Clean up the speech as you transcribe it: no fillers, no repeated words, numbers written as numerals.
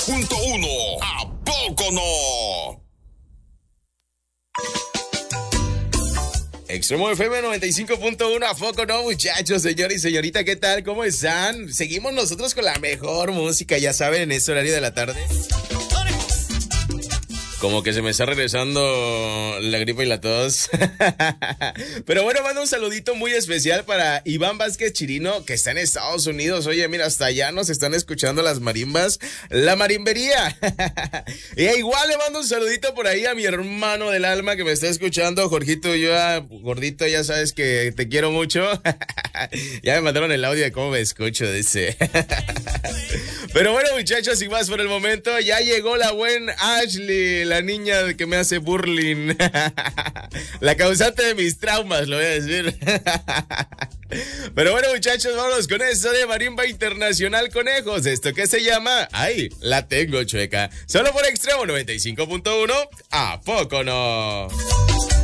¿A poco no? Extremo FM 95.1, ¿a poco no, muchachos, señor y señorita? ¿Qué tal? ¿Cómo están? Seguimos nosotros con la mejor música, ya saben, en este horario de la tarde. Como que se me está regresando la gripa y la tos. Pero bueno, mando un saludito muy especial para Iván Vázquez Chirino, que está en Estados Unidos. Oye, mira, hasta allá nos están escuchando las marimbas, la marimbería. Y igual le mando un saludito por ahí a mi hermano del alma que me está escuchando, Jorgito. Gordito, ya sabes que te quiero mucho. Ya me mandaron el audio de cómo me escucho, dice. Pero bueno, muchachos, y más por el momento, ya llegó la buena Ashley, la niña que me hace burling. La causante de mis traumas, lo voy a decir. Pero bueno, muchachos, vámonos con esto de Marimba Internacional Conejos. Esto que se llama, ay, la tengo chueca. Solo por Extremo 95.1, ¿a poco no?